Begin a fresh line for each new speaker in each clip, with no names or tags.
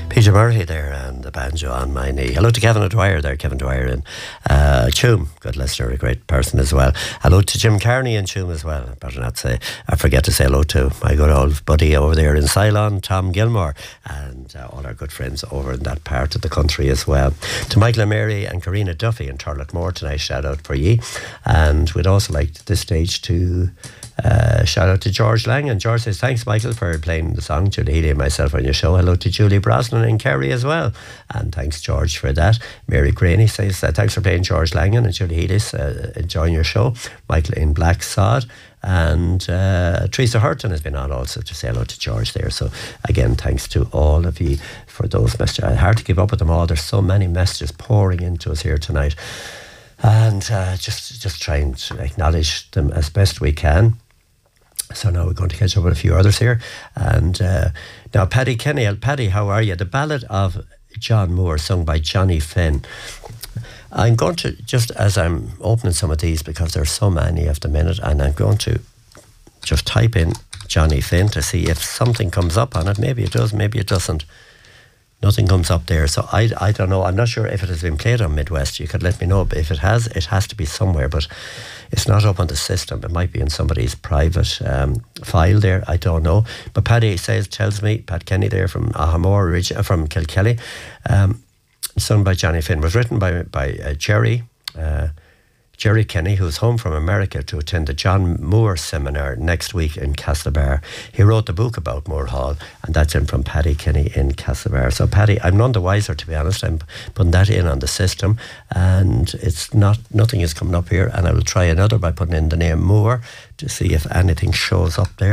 Peter Murray there and the banjo on my knee. Hello to Kevin O'Dwyer there, Kevin Dwyer in Tuam, good listener, a great person as well. Hello to Jim Carney in Tuam as well. Better not say, I forget to say hello to my good old buddy over there in Ceylon, Tom Gilmore, and all our good friends over in that part of the country as well. To Michael and Mary and Karina Duffy in Turletmore tonight, shout out for ye. And we'd also like at this stage to shout out to George Lang, and George says thanks Michael for playing the song, Julie Healy and myself on your show. Hello to Julie Brosnan in Kerry as well, and thanks George for that. Mary Graney says thanks for playing George Langan and Julie Healy's enjoying your show. Michael in Black Sod, and Teresa Hurton has been on also to say hello to George there. So again, thanks to all of you for those messages. Hard to keep up with them all, there's so many messages pouring into us here tonight, and just trying to acknowledge them as best we can. So now we're going to catch up with a few others here. And now Paddy Kenny, Paddy, how are you? The Ballad of John Moore, sung by Johnny Finn. I'm going to, just as I'm opening some of these, because there's so many at the minute, and I'm going to just type in Johnny Finn to see if something comes up on it. Maybe it does, maybe it doesn't. Nothing comes up there, so I don't know. I'm not sure if it has been played on Midwest. You could let me know, but if it has to be somewhere, but it's not up on the system. It might be in somebody's private file there, I don't know. But Paddy tells me, Pat Kenny there from Ahamore, from Kilkelly, sung by Johnny Finn, was written by Jerry Kenny, who's home from America to attend the John Moore seminar next week in Castlebar. He wrote the book about Moore Hall, and that's in from Paddy Kenny in Castlebar. So Paddy, I'm none the wiser, to be honest. I'm putting that in on the system, and nothing is coming up here, and I will try another by putting in the name Moore to see if anything shows up there.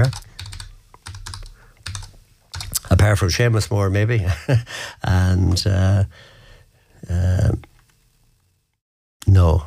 Apart from Seamus Moore, maybe. And no.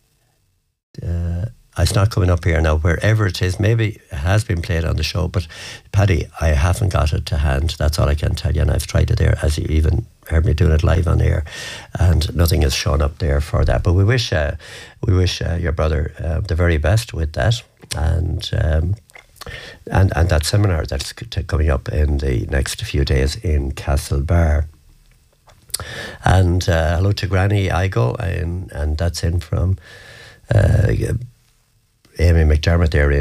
It's not coming up here now. Wherever it is, maybe it has been played on the show, but Paddy, I haven't got it to hand. That's all I can tell you, and I've tried it there, as you even heard me doing it live on air, and nothing is shown up there for that. But we wish your brother the very best with that, and that seminar that's coming up in the next few days in Castlebar. And hello to Granny Igo, and that's in from Amy McDermott there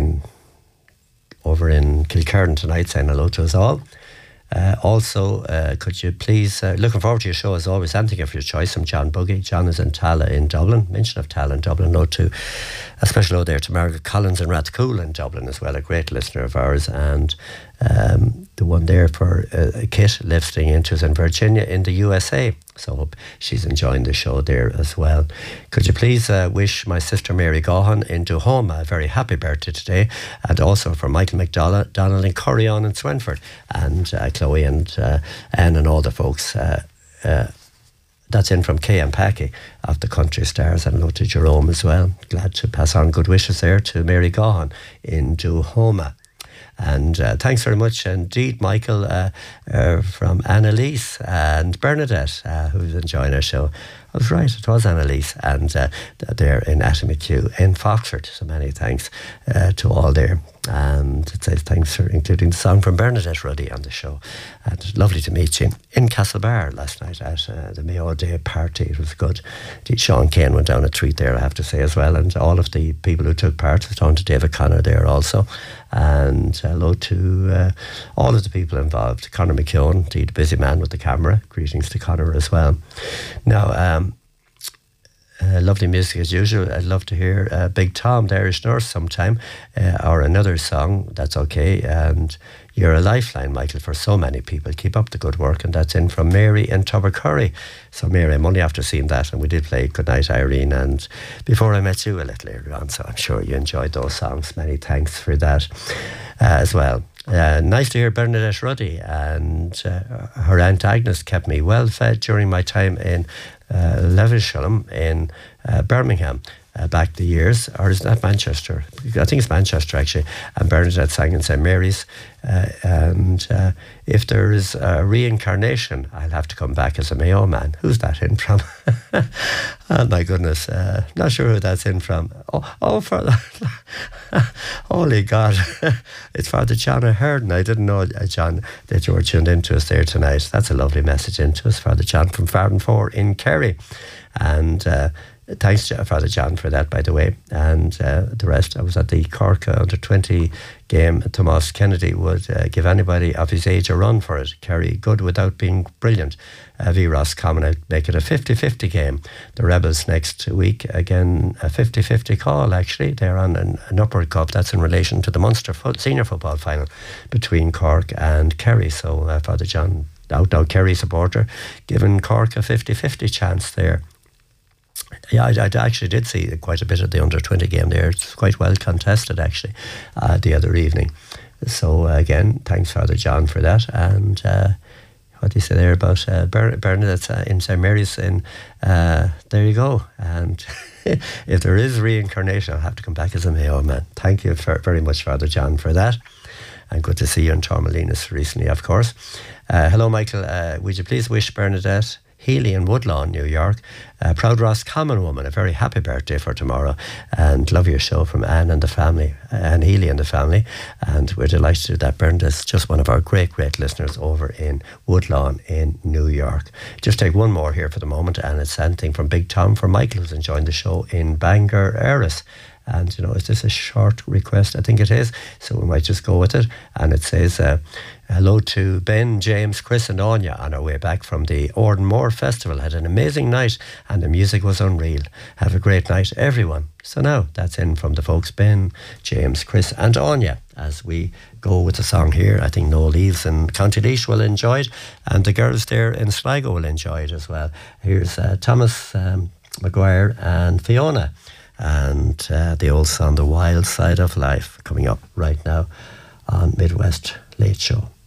over in Kilkerran tonight, saying hello to us all. Also, could you please, looking forward to your show as always, anything of your choice from John Buggy. John is in Tala in Dublin, mention of Tala in Dublin. Note to a special note there to Margaret Collins in Rathcoole in Dublin as well, a great listener of ours, and the one there for Kit listening into us in Virginia in the USA. So hope she's enjoying the show there as well. Could you please wish my sister Mary Gaughan in Duhoma a very happy birthday today, and also for Michael McDonald, Donald in Corrion and Swinford, and Chloe and Anne and all the folks. That's in from K.M. Packy of the Country Stars, and hello to Jerome as well. Glad to pass on good wishes there to Mary Gaughan in Duhoma. And thanks very much indeed, Michael, from Annalise and Bernadette, who's enjoying our show. I was right, it was Annalise, and they're in Attamacue in Foxford. So many thanks to all there. And it says thanks for including the song from Bernadette Ruddy on the show. And lovely to meet you in Castlebar last night at the Mayo Day party. It was good. Sean Kane went down a treat there, I have to say, as well. And all of the people who took part. I was talking to David Connor there also. And hello to all of the people involved. Conor McKeown, the busy man with the camera. Greetings to Conor as well. Now, lovely music as usual. I'd love to hear Big Tom, the Irish Nurse, sometime, or another song. That's okay. And you're a lifeline, Michael, for so many people. Keep up the good work. And that's in from Mary in Tubbercurry. So Mary, I'm only after seeing that, and we did play Goodnight Irene and Before I Met You a little earlier on, so I'm sure you enjoyed those songs. Many thanks for that as well. Nice to hear Bernadette Ruddy, and her Aunt Agnes kept me well fed during my time in Levisham in Birmingham. back the years, or is that Manchester? I think it's Manchester actually. And Bernadette sang in St Mary's. And if there is a reincarnation, I'll have to come back as a Mayo man. Who's that in from? Oh my goodness, not sure who that's in from. For holy God, it's Father John Ahern. I didn't know, John, that you were tuned into us there tonight. That's a lovely message into us, Father John from Farden4 in Kerry. And thanks to Father John for that, by the way. And the rest, I was at the Cork under-20 game. Tomas Kennedy would give anybody of his age a run for it. Kerry good without being brilliant. V. Roscommon make it a 50-50 game. The Rebels next week, again, a 50-50 call, actually. They're on an upward cup. That's in relation to the Munster senior football final between Cork and Kerry. So Father John, out Kerry supporter, giving Cork a 50-50 chance there. Yeah, I actually did see quite a bit of the under-20 game there. It's quite well contested, actually, the other evening. So, again, thanks, Father John, for that. And what do you say there about Bernadette in St Mary's? There you go. And if there is reincarnation, I'll have to come back as a Mayo man. Thank you very much, Father John, for that. And good to see you in Tormelinas recently, of course. Hello, Michael. Would you please wish Bernadette Healy in Woodlawn, New York, proud Roscommon woman, a very happy birthday for tomorrow, and love your show from Anne and the family, Anne Healy and the family, and we're delighted that Bernadette's just one of our great listeners over in Woodlawn in New York. Just take one more here for the moment, and it's something from Big Tom for Michael, who's enjoying the show in Bangor, Eris. And, you know, is this a short request? I think it is. So we might just go with it. And it says, hello to Ben, James, Chris and Anya on our way back from the Ordenmore Festival. Had an amazing night and the music was unreal. Have a great night, everyone. So now that's in from the folks Ben, James, Chris and Anya as we go with the song here. I think Noel Eves and County Laois will enjoy it. And the girls there in Sligo will enjoy it as well. Here's Thomas Maguire and Fiona. And the old song, The Wild Side of Life, coming up right now on Midwest Late Show.